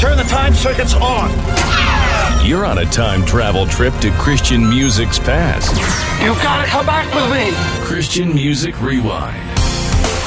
Turn the time circuits on. You're on a time travel trip to Christian music's past. You've got to come back with me. Christian Music Rewind.